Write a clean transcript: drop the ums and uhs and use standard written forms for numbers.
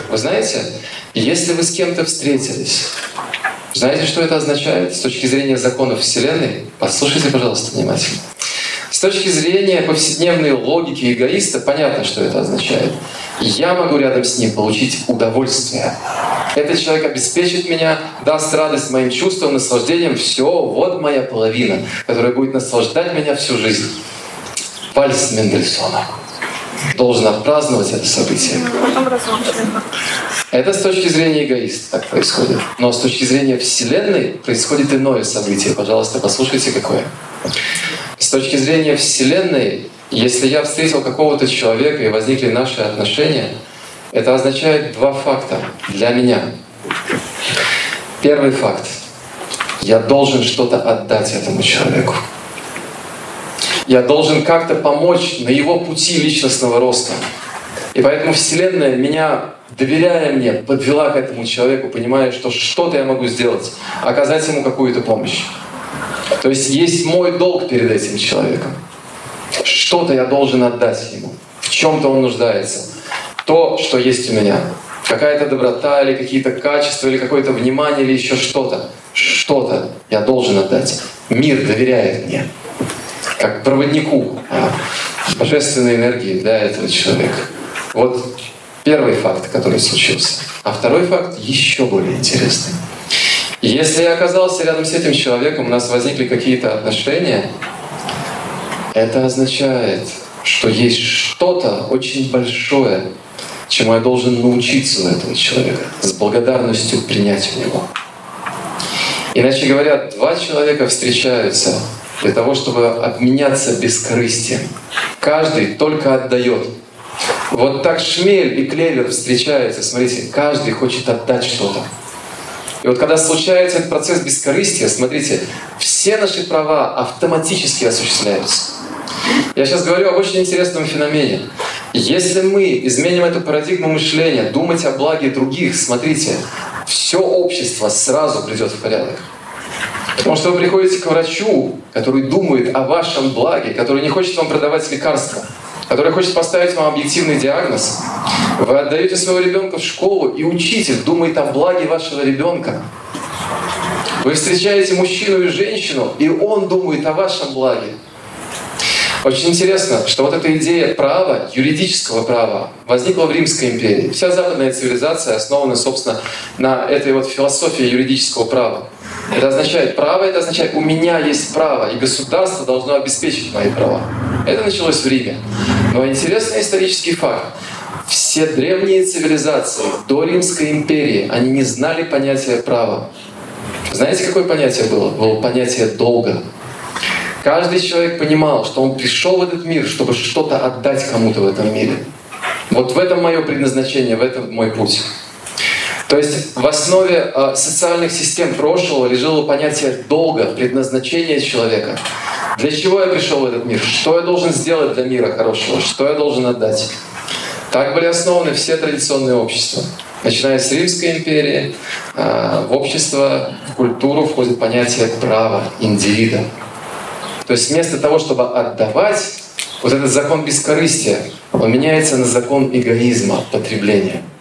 Вы знаете, если вы с кем-то встретились, знаете, что это означает с точки зрения законов Вселенной? Послушайте, пожалуйста, внимательно. С точки зрения повседневной логики эгоиста, понятно, что это означает. Я могу рядом с ним получить удовольствие. Этот человек обеспечит меня, даст радость моим чувствам, наслаждением. Все, вот моя половина, которая будет наслаждать меня всю жизнь. Вальс Мендельсона. Должен отпраздновать это событие. Это с точки зрения эгоиста так происходит. Но с точки зрения Вселенной происходит иное событие. Пожалуйста, послушайте, какое. С точки зрения Вселенной, если я встретил какого-то человека и возникли наши отношения, это означает два факта для меня. Первый факт. Я должен что-то отдать этому человеку. Я должен как-то помочь на его пути личностного роста. И поэтому Вселенная меня, доверяя мне, подвела к этому человеку, понимая, что что-то я могу сделать, оказать ему какую-то помощь. То есть есть мой долг перед этим человеком. Что-то я должен отдать ему. В чем-то он нуждается. То, что есть у меня. Какая-то доброта или какие-то качества, или какое-то внимание, или еще что-то. Что-то я должен отдать. Мир доверяет мне. Как проводнику божественной энергии для этого человека. Вот первый факт, который случился. А второй факт еще более интересный. Если я оказался рядом с этим человеком, у нас возникли какие-то отношения, это означает, что есть что-то очень большое, чему я должен научиться у этого человека, с благодарностью принять у него. Иначе говоря, два человека встречаются для того, чтобы обменяться бескорыстием. Каждый только отдает. Вот так Шмель и Клевер встречаются, смотрите, каждый хочет отдать что-то. И вот когда случается этот процесс бескорыстия, смотрите, все наши права автоматически осуществляются. Я сейчас говорю об очень интересном феномене. Если мы изменим эту парадигму мышления, думать о благе других, смотрите, все общество сразу придет в порядок. Потому что вы приходите к врачу, который думает о вашем благе, который не хочет вам продавать лекарства, который хочет поставить вам объективный диагноз. Вы отдаете своего ребенка в школу, и учитель думает о благе вашего ребенка. Вы встречаете мужчину и женщину, и он думает о вашем благе. Очень интересно, что вот эта идея права, юридического права, возникла в Римской империи. Вся западная цивилизация основана, собственно, на этой вот философии юридического права. Это означает право, это означает у меня есть право, и государство должно обеспечить мои права. Это началось в Риме. Но интересный исторический факт. Все древние цивилизации до Римской империи, они не знали понятия права. Знаете, какое понятие было? Было понятие долга. Каждый человек понимал, что он пришел в этот мир, чтобы что-то отдать кому-то в этом мире. Вот в этом мое предназначение, в этом мой путь. То есть в основе социальных систем прошлого лежало понятие долга, предназначения человека. Для чего я пришел в этот мир? Что я должен сделать для мира хорошего? Что я должен отдать? Так были основаны все традиционные общества. Начиная с Римской империи, в общество, в культуру входит понятие права индивида. То есть вместо того, чтобы отдавать, вот этот закон бескорыстия, он меняется на закон эгоизма, потребления.